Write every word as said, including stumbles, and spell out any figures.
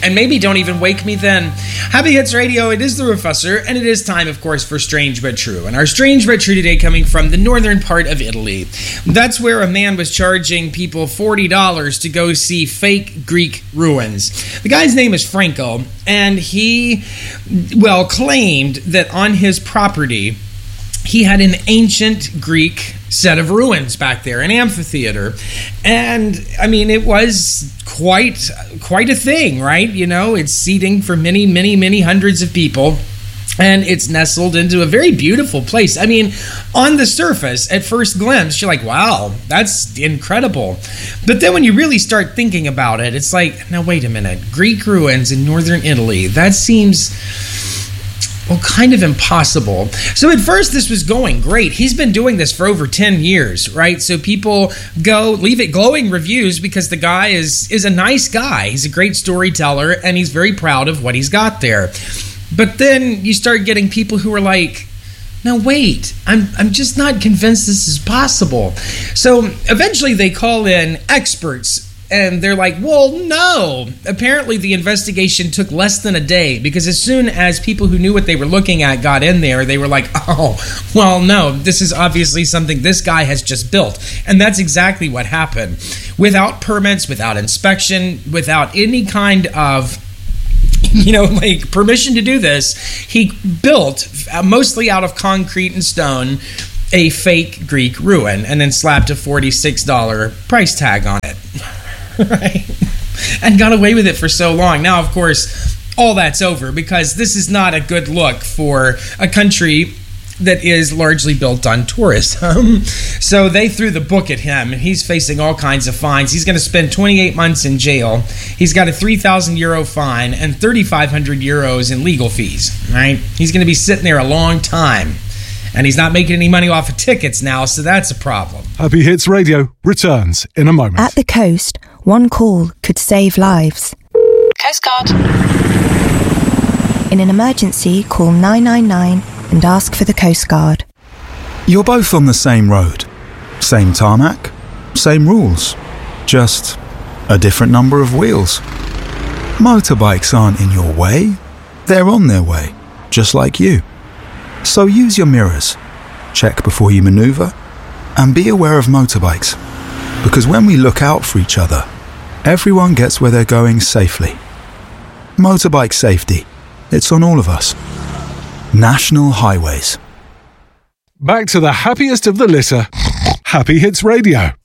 and maybe don't even wake me then. Happy Hits Radio, it is the Professor, and it is time, of course, for Strange But True. And our Strange But True today coming from the northern part of Italy. That's where a man was charging people forty dollars to go see fake Greek ruins. The guy's name is Franco, and he, well, claimed that on his property, he had an ancient Greek set of ruins back there, an amphitheater. And, I mean, it was quite quite a thing, right? You know, it's seating for many, many, many hundreds of people. And it's nestled into a very beautiful place. I mean, on the surface, at first glimpse, you're like, wow, that's incredible. But then when you really start thinking about it, it's like, now wait a minute. Greek ruins in northern Italy, that seems, well, kind of impossible. So at first this was going great. He's been doing this for over ten years, right? So people go, leave it glowing reviews because the guy is is a nice guy. He's a great storyteller, and he's very proud of what he's got there. But then you start getting people who are like, no, wait, I'm I'm just not convinced this is possible. So eventually they call in experts, and they're like, well, no. Apparently the investigation took less than a day, because as soon as people who knew what they were looking at got in there, they were like, oh, well, no, this is obviously something this guy has just built. And that's exactly what happened. Without permits, without inspection, without any kind of, you know, like permission to do this, he built, uh, mostly out of concrete and stone, a fake Greek ruin, and then slapped a forty-six dollars price tag on it. Right? And got away with it for so long. Now, of course, all that's over, because this is not a good look for a country that is largely built on tourism. So they threw the book at him, and he's facing all kinds of fines. He's going to spend twenty-eight months in jail. He's got a three thousand euro fine and thirty-five hundred euros in legal fees, right? He's going to be sitting there a long time. And he's not making any money off of tickets now, so that's a problem. Happy Hits Radio returns in a moment. At the coast, one call could save lives. Coast Guard. In an emergency, call nine nine nine and ask for the Coast Guard. You're both on the same road. Same tarmac, same rules. Just a different number of wheels. Motorbikes aren't in your way. They're on their way, just like you. So use your mirrors, check before you maneuver, and be aware of motorbikes. Because when we look out for each other, everyone gets where they're going safely. Motorbike safety, it's on all of us. National Highways. Back to the happiest of the litter. Happy Hits Radio.